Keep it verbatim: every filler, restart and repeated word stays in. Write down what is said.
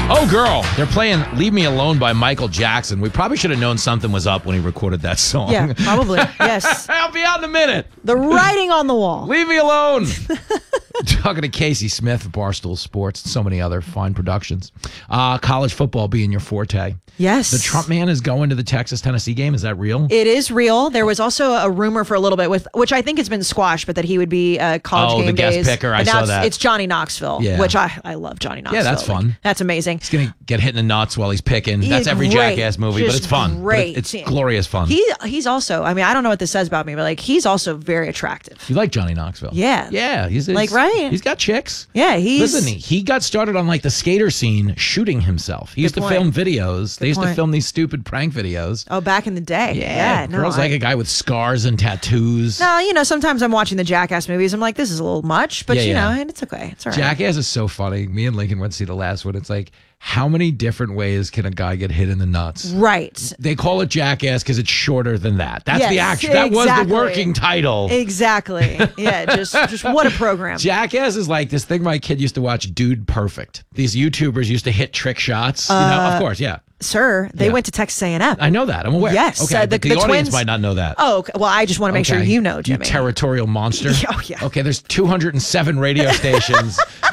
Oh, girl, they're playing Leave Me Alone by Michael Jackson. We probably should have known something was up when he recorded that song. Yeah, probably. Yes. I'll be out in a minute. The writing on the wall. Leave me alone. Talking to Casey Smith of Barstool Sports and so many other fine productions. Uh, college football being your forte. Yes. The Trump man is going to the Texas-Tennessee game. Is that real? It is real. There was also a rumor for a little bit, with which I think has been squashed, but that he would be uh, college oh, game the guest days. picker. I And now saw it's, that. It's Johnny Knoxville, Yeah. which I, I love Johnny Knoxville. Yeah, that's fun. Like, that's amazing. He's going to get hit in the nuts while he's picking. He That's is every great. Jackass movie, but Just it's fun. great. But it- it's glorious fun. He He's also, I mean, I don't know what this says about me, but like he's also very attractive. You like Johnny Knoxville? Yeah. Yeah. He's, he's Like, right? He's got chicks. Yeah, he's... Listen, he, he got started on like the skater scene shooting himself. He used to point. film videos. They used to point. film these stupid prank videos. Oh, back in the day. Yeah. Yeah, no, Girls I- like a guy with scars and tattoos. No, you know, sometimes I'm watching the Jackass movies. I'm like, this is a little much, but Yeah, you yeah. know, and it's okay. It's all right. Jackass is so funny. Me and Lincoln went to see the last one. It's like, how many different ways can a guy get hit in the nuts? Right. They call it Jackass because it's shorter than that. That's the Yes, action. That was exactly. the working title. Exactly. Yeah, just just what a program. Jackass is like this thing my kid used to watch, Dude Perfect. These YouTubers used to hit trick shots. You know, Uh, of course, yeah. Sir, they Yeah. went to Texas A and M. I know that. I'm aware. Yes, Okay, uh, the- but the, the audience twins- might not know that. Oh, okay. Well, I just want to make sure Okay. you know, Jimmy. You territorial monster. Oh, yeah. Okay, there's two hundred seven radio stations.